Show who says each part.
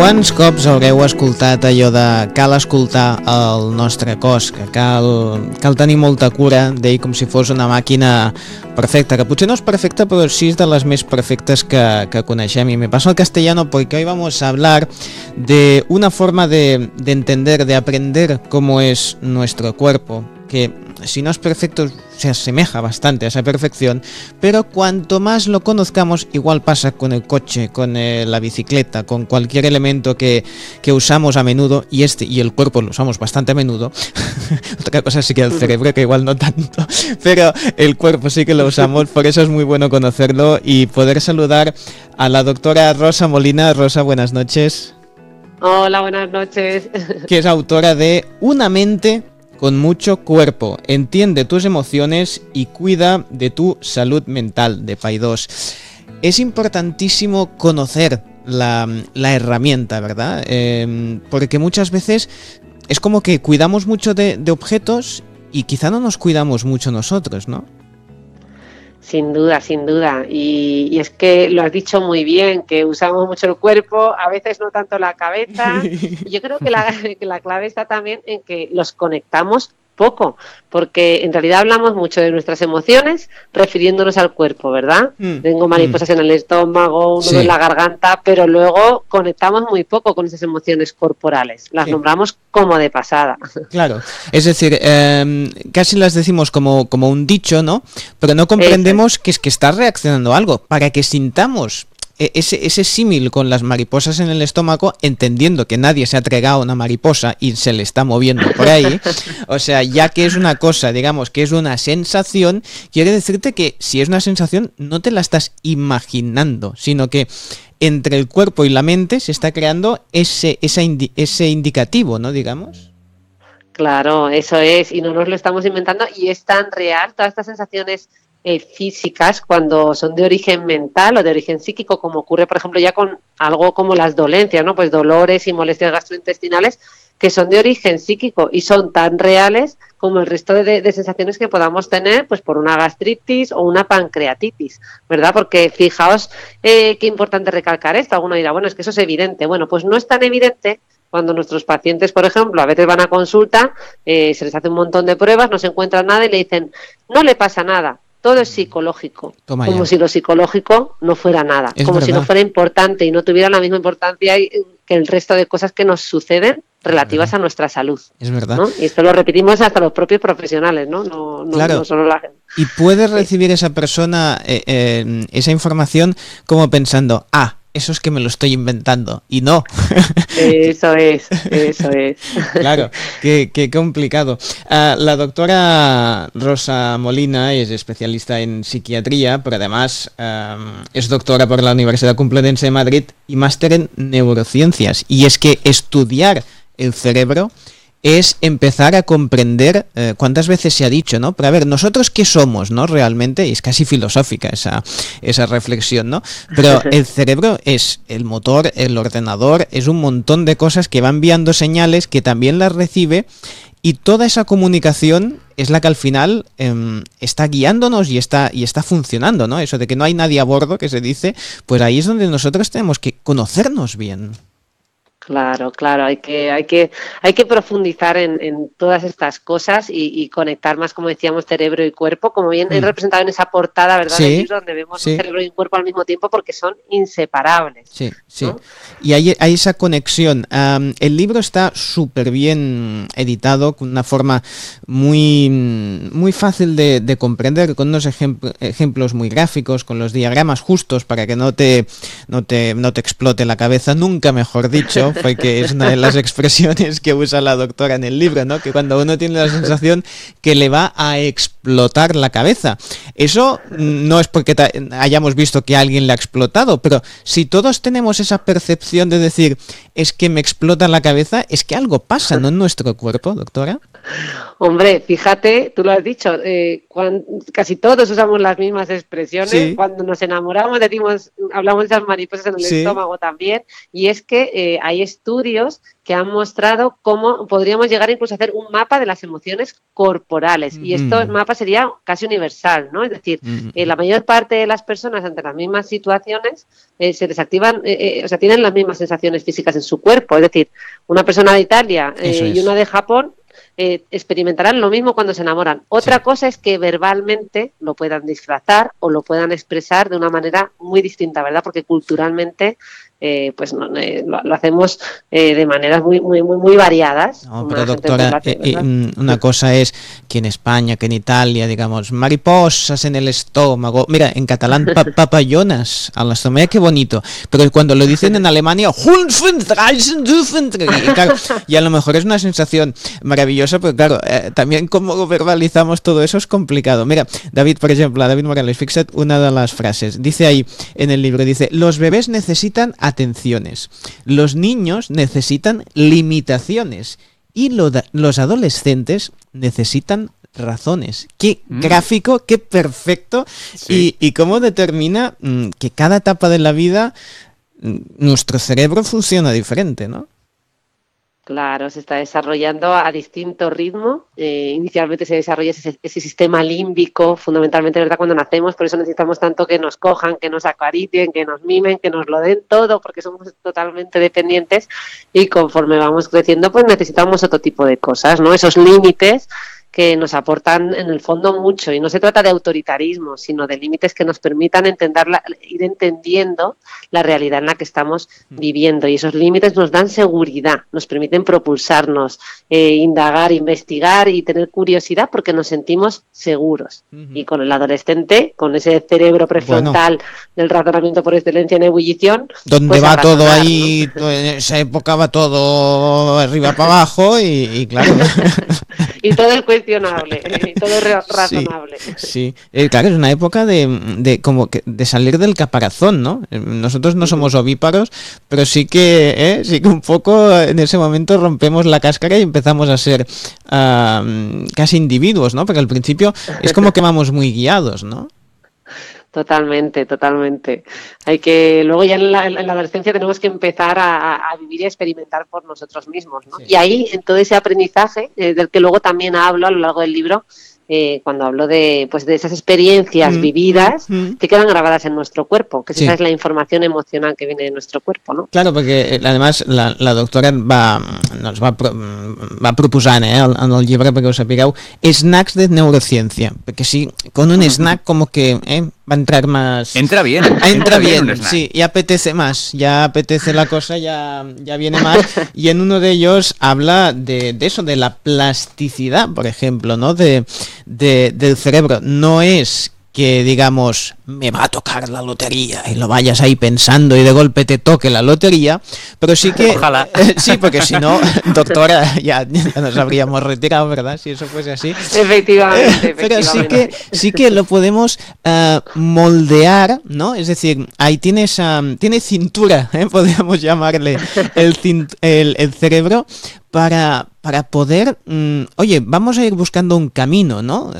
Speaker 1: Quants cops haureu escoltat allò de cal escoltar el nostre cos, que cal tenir molta cura d'ell com si fos una màquina perfecta, que potser no és perfecta però sí és de les més perfectes que coneixem. Y me paso al castellano porque hoy vamos a hablar de una forma de entender, de aprender cómo es nuestro cuerpo, que si no es perfecto se asemeja bastante a esa perfección, pero cuanto más lo conozcamos, igual pasa con el coche, con la bicicleta, con cualquier elemento que usamos a menudo, y el cuerpo lo usamos bastante a menudo. Otra cosa sí que el cerebro, que igual no tanto, pero el cuerpo sí que lo usamos, por eso es muy bueno conocerlo y poder saludar a la doctora Rosa Molina. Rosa, buenas noches.
Speaker 2: Hola, buenas noches.
Speaker 1: Que es autora de Una mente con mucho cuerpo, entiende tus emociones y cuida de tu salud mental, de Paidós. Es importantísimo conocer la herramienta, ¿verdad? Porque muchas veces es como que cuidamos mucho de objetos y quizá no nos cuidamos mucho nosotros, ¿no?
Speaker 2: Sin duda, sin duda. Y es que lo has dicho muy bien, que usamos mucho el cuerpo, a veces no tanto la cabeza. Y yo creo que la clave está también en que los conectamos poco, porque en realidad hablamos mucho de nuestras emociones refiriéndonos al cuerpo, ¿verdad? Tengo mariposas en el estómago, un nudo en la garganta, pero luego conectamos muy poco con esas emociones corporales, las nombramos como de pasada.
Speaker 1: Claro, es decir, casi las decimos como un dicho, ¿no? Pero no comprendemos que es que está reaccionando a algo, para que sintamos ese símil con las mariposas en el estómago, entendiendo que nadie se ha tragado una mariposa y se le está moviendo por ahí, o sea, ya que es una cosa, digamos, que es una sensación, quiere decirte que si es una sensación no te la estás imaginando, sino que entre el cuerpo y la mente se está creando ese indicativo, ¿no? Digamos.
Speaker 2: Claro, eso es, y no nos lo estamos inventando, y es tan real, todas estas sensaciones físicas, cuando son de origen mental o de origen psíquico, como ocurre, por ejemplo, ya con algo como las dolencias, ¿no? Pues dolores y molestias gastrointestinales, que son de origen psíquico y son tan reales como el resto de sensaciones que podamos tener, pues por una gastritis o una pancreatitis, ¿verdad? Porque fijaos qué importante recalcar esto. Alguno dirá, bueno, es que eso es evidente. Bueno, pues no es tan evidente cuando nuestros pacientes, por ejemplo, a veces van a consulta, se les hace un montón de pruebas, no se encuentra nada y le dicen, no le pasa nada. Todo es psicológico, como si lo psicológico no fuera nada, como si no fuera importante y no tuviera la misma importancia que el resto de cosas que nos suceden relativas a nuestra salud.
Speaker 1: Es verdad.
Speaker 2: ¿No? Y esto lo repetimos hasta los propios profesionales, ¿no?
Speaker 1: Claro.
Speaker 2: No solo la gente.
Speaker 1: Y puede recibir esa persona esa información como pensando, eso es que me lo estoy inventando, y no.
Speaker 2: Eso es.
Speaker 1: Claro, qué complicado. La doctora Rosa Molina es especialista en psiquiatría, pero además es doctora por la Universidad Complutense de Madrid y máster en neurociencias. Y es que estudiar el cerebro es empezar a comprender cuántas veces se ha dicho, ¿no? Pero a ver, ¿nosotros qué somos, no? Realmente, y es casi filosófica esa reflexión, ¿no? Pero el cerebro es el motor, el ordenador, es un montón de cosas que va enviando señales, que también las recibe, y toda esa comunicación es la que al final está guiándonos y está funcionando, ¿no? Eso de que no hay nadie a bordo, que se dice, pues ahí es donde nosotros tenemos que conocernos bien.
Speaker 2: Claro, hay que profundizar en todas estas cosas y conectar más, como decíamos, cerebro y cuerpo, como bien he representado en esa portada, ¿verdad?
Speaker 1: Sí,
Speaker 2: del libro, donde vemos un cerebro y un cuerpo al mismo tiempo porque son inseparables.
Speaker 1: Sí.
Speaker 2: ¿No?
Speaker 1: Y hay esa conexión. El libro está súper bien editado, con una forma muy fácil de comprender, con unos ejemplos muy gráficos, con los diagramas justos para que no te explote la cabeza, nunca mejor dicho. Porque es una de las expresiones que usa la doctora en el libro, ¿no? Que cuando uno tiene la sensación que le va a explotar la cabeza. Eso no es porque hayamos visto que alguien le ha explotado, pero si todos tenemos esa percepción de decir, es que me explota la cabeza, es que algo pasa, ¿no? En nuestro cuerpo, doctora.
Speaker 2: Hombre, fíjate, tú lo has dicho, casi todos usamos las mismas expresiones.
Speaker 1: Sí.
Speaker 2: Cuando nos enamoramos hablamos de esas mariposas en el estómago también, y es que hay estudios que han mostrado cómo podríamos llegar incluso a hacer un mapa de las emociones corporales. Y este mapa sería casi universal, ¿no? Es decir, la mayor parte de las personas ante las mismas situaciones se desactivan, o sea, tienen las mismas sensaciones físicas en su cuerpo. Es decir, una persona de Italia y una de Japón experimentarán lo mismo cuando se enamoran. Otra cosa es que verbalmente lo puedan disfrazar o lo puedan expresar de una manera muy distinta, ¿verdad? Porque culturalmente pues no, lo hacemos de maneras muy variadas.
Speaker 1: No, pero doctora, una cosa es que en España, que en Italia, digamos, mariposas en el estómago. Mira, en catalán, papallonas al estómago, qué bonito. Pero cuando lo dicen en Alemania, y a lo mejor es una sensación maravillosa, pero claro, también cómo verbalizamos todo eso es complicado. Mira, David, por ejemplo, David Morales, fíjate una de las frases. Dice ahí en el libro, dice, los bebés necesitan atenciones, los niños necesitan limitaciones y los adolescentes necesitan razones. Qué gráfico, qué perfecto. Sí. Y cómo determina que cada etapa de la vida nuestro cerebro funciona diferente, ¿no?
Speaker 2: Claro, se está desarrollando a distinto ritmo. Inicialmente se desarrolla ese sistema límbico, fundamentalmente, ¿verdad?, cuando nacemos. Por eso necesitamos tanto que nos cojan, que nos acaricien, que nos mimen, que nos lo den todo, porque somos totalmente dependientes. Y conforme vamos creciendo, pues necesitamos otro tipo de cosas, ¿no? Esos límites que nos aportan en el fondo mucho, y no se trata de autoritarismo, sino de límites que nos permitan ir entendiendo la realidad en la que estamos viviendo, y esos límites nos dan seguridad, nos permiten propulsarnos, indagar, investigar y tener curiosidad porque nos sentimos seguros. Y con el adolescente, con ese cerebro prefrontal del razonamiento por excelencia en ebullición,
Speaker 1: donde pues va todo ahí, ¿no? En esa época va todo arriba para abajo y claro.
Speaker 2: Y todo es cuestionable, y todo es razonable.
Speaker 1: Sí. Claro, es una época de salir del caparazón, ¿no? Nosotros no somos ovíparos, pero sí que un poco en ese momento rompemos la cáscara y empezamos a ser casi individuos, ¿no? Porque al principio es como que vamos muy guiados, ¿no?
Speaker 2: Totalmente. Luego ya en la adolescencia tenemos que empezar a vivir y a experimentar por nosotros mismos, ¿no? Sí. Y ahí, en todo ese aprendizaje, del que luego también hablo a lo largo del libro, cuando hablo de esas experiencias vividas que quedan grabadas en nuestro cuerpo, que esa es la información emocional que viene de nuestro cuerpo, ¿no?
Speaker 1: Claro, perquè además la doctora nos va proposant en el llibre, perquè ho sapigueu, snacks de neurociencia, perquè sí, con un snack como que va a entrar más...
Speaker 3: Entra bien,
Speaker 1: sí, y apetece más, ya apetece la cosa, ya viene más, y en uno de ellos habla de eso, de la plasticidad, por ejemplo, ¿no? del cerebro. No es que digamos, me va a tocar la lotería y lo vayas ahí pensando y de golpe te toque la lotería, pero sí que...
Speaker 3: Ojalá.
Speaker 1: Sí, porque si no, doctora, ya nos habríamos retirado, ¿verdad? Si eso fuese así.
Speaker 2: Efectivamente.
Speaker 1: Pero sí que lo podemos moldear, ¿no? Es decir, ahí tiene cintura, podríamos llamarle el cerebro, para poder, oye, vamos a ir buscando un camino, ¿no?